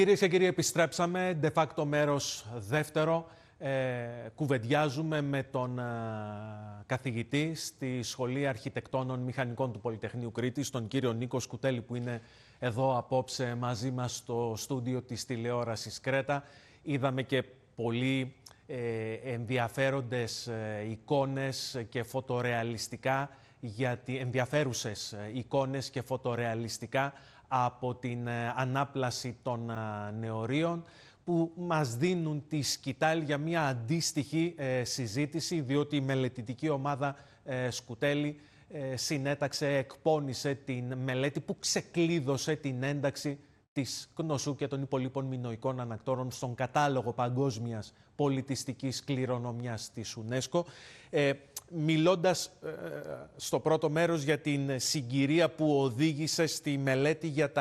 Κυρίες και κύριοι, επιστρέψαμε, de facto μέρος δεύτερο. Κουβεντιάζουμε με τον καθηγητή στη Σχολή Αρχιτεκτόνων Μηχανικών του Πολυτεχνείου Κρήτης, τον κύριο Νίκο Σκουτέλη, που είναι εδώ απόψε μαζί μας στο στούντιο της τηλεόρασης Κρέτα. Είδαμε και πολύ ενδιαφέροντες εικόνες και φωτορεαλιστικά, ενδιαφέρουσες εικόνες και φωτορεαλιστικά από την ανάπλαση των νεωρίων, που μας δίνουν τη σκητάλη για μια αντίστοιχη συζήτηση, διότι η μελετητική ομάδα Σκουτέλη εκπώνησε την μελέτη που ξεκλείδωσε την ένταξη της Κνωσού και των υπολείπων μινωικών ανακτόρων στον κατάλογο παγκόσμιας πολιτιστικής κληρονομιάς της UNESCO. Μιλώντας στο πρώτο μέρος για την συγκυρία που οδήγησε στη μελέτη για τα